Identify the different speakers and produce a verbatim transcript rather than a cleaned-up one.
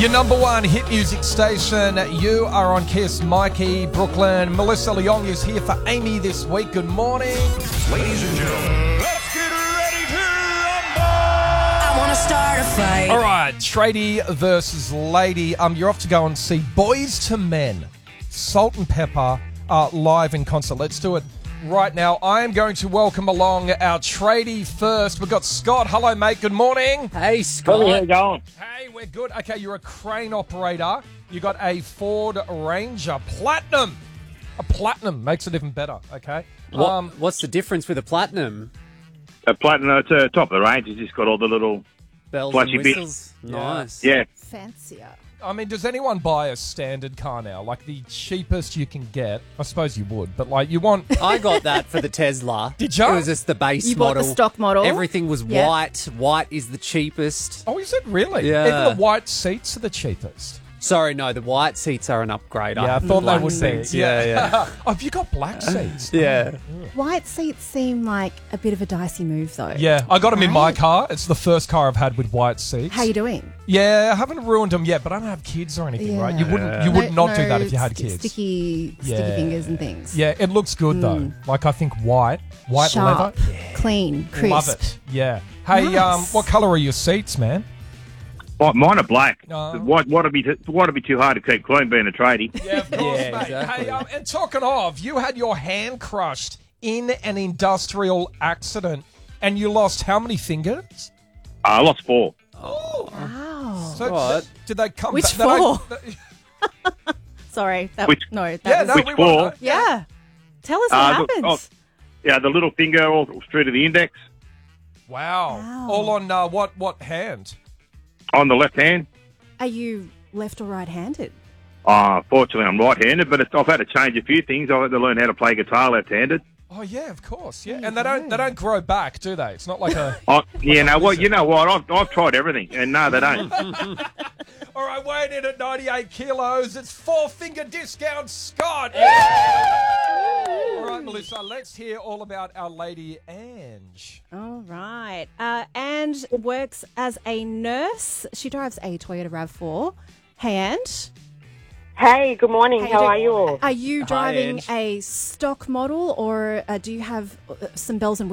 Speaker 1: Your number one hit music station. You are on Kiss. Mikey, Brooklyn. Melissa Leong is here for Amy this week. Good morning.
Speaker 2: Ladies and gentlemen, let's get ready to rumble!
Speaker 3: I want to start a fight.
Speaker 1: All right, Tradie versus Lady. Um, You're off to go and see Boys to Men, Salt and Pepper, uh, live in concert. Let's do it right now. I am going to welcome along our Tradie first. We've got Scott. Hello, mate. Good morning.
Speaker 4: Hey, Scott.
Speaker 5: How you going?
Speaker 1: Hey, we're good. Okay, you're a crane operator. You got a Ford Ranger Platinum. A Platinum makes it even better, okay?
Speaker 4: What,
Speaker 1: Um,
Speaker 4: what's the difference with a platinum?
Speaker 5: A platinum, it's uh, top of the range. It's just got all the little,
Speaker 4: Bells
Speaker 5: Flashy
Speaker 4: and
Speaker 5: bit.
Speaker 4: whistles? Nice.
Speaker 5: yeah.
Speaker 6: Fancier.
Speaker 1: I mean, does anyone buy a standard car now? Like the cheapest you can get? I suppose you would, but like you want...
Speaker 4: I got that for the Tesla.
Speaker 1: Did ya?
Speaker 4: It was just the base
Speaker 6: You bought
Speaker 4: model.
Speaker 6: the stock model?
Speaker 4: Everything was
Speaker 6: Yeah.
Speaker 4: white. White is the cheapest.
Speaker 1: Oh, is it really?
Speaker 4: Yeah.
Speaker 1: Even the white seats are the cheapest.
Speaker 4: Sorry, no, the white seats are an upgrade.
Speaker 1: Yeah, I
Speaker 4: have
Speaker 1: thought they
Speaker 4: black
Speaker 1: would
Speaker 4: seats.
Speaker 1: be.
Speaker 4: Yeah, yeah.
Speaker 1: Oh, have you got black seats?
Speaker 4: Yeah.
Speaker 6: White seats seem like a bit of a dicey move, though.
Speaker 1: Yeah, I got them in my
Speaker 6: Right.
Speaker 1: car. It's the first car I've had with white seats.
Speaker 6: How you doing?
Speaker 1: Yeah, I haven't ruined them yet, but I don't have kids or anything,
Speaker 6: Yeah.
Speaker 1: right? You wouldn't, you would
Speaker 6: No-
Speaker 1: not do that
Speaker 6: no
Speaker 1: if you had
Speaker 6: sti-
Speaker 1: kids.
Speaker 6: Sticky, sticky
Speaker 1: Yeah.
Speaker 6: fingers and things.
Speaker 1: Yeah, it looks good though. Like I think white, white
Speaker 6: Sharp,
Speaker 1: leather,
Speaker 6: clean, crisp.
Speaker 1: love it. Yeah. Hey,
Speaker 6: Nice.
Speaker 1: um, what colour are your seats, man?
Speaker 5: Oh, mine are black.
Speaker 1: Oh.
Speaker 5: Why, why'd, it be t- why'd it be too hard to keep clean being a tradie?
Speaker 1: Yeah, of course,
Speaker 4: Yeah,
Speaker 1: mate.
Speaker 4: exactly.
Speaker 1: Hey, um, and talking of, you had your hand crushed in an industrial accident, and you lost how many fingers?
Speaker 5: Uh, I lost four.
Speaker 6: Wow.
Speaker 1: So,
Speaker 4: Right.
Speaker 1: th- did they come?
Speaker 6: Which
Speaker 1: back? They don't-
Speaker 6: four? Sorry. That,
Speaker 5: Which-
Speaker 6: no, that
Speaker 1: Yeah,
Speaker 6: was...
Speaker 1: no,
Speaker 5: Which
Speaker 1: we
Speaker 5: four?
Speaker 1: want to know.
Speaker 6: Yeah. Tell us what
Speaker 5: Uh,
Speaker 6: happened.
Speaker 5: look, oh, yeah, the little finger all through to the index
Speaker 1: Wow.
Speaker 6: Wow.
Speaker 1: All on uh, what what hand?
Speaker 5: on the left hand.
Speaker 6: Are you left or right-handed?
Speaker 5: Uh, fortunately, I'm right-handed, but it's, I've had to change a few things. I've had to learn how to play guitar left-handed.
Speaker 1: Oh yeah, of course. Yeah,
Speaker 6: There
Speaker 1: and
Speaker 6: you
Speaker 1: they don't
Speaker 6: go.
Speaker 1: they don't grow back, do they? It's not like a.
Speaker 5: Oh, yeah, no, what you know what? I've, I've tried everything, and no, they don't.
Speaker 1: All right, weighing in at ninety-eight kilos. It's four finger discount, Scott. All right, Melissa, let's hear all about our lady Ange.
Speaker 6: All right. Uh, Ange works as a nurse. She drives a Toyota RAV four. Hey, Ange.
Speaker 7: Hey, good morning.
Speaker 6: How you
Speaker 7: How
Speaker 6: doing?
Speaker 7: are you all?
Speaker 6: Are you
Speaker 4: Hi,
Speaker 6: driving
Speaker 4: Ange.
Speaker 6: a stock model, or uh, do you have uh, some bells and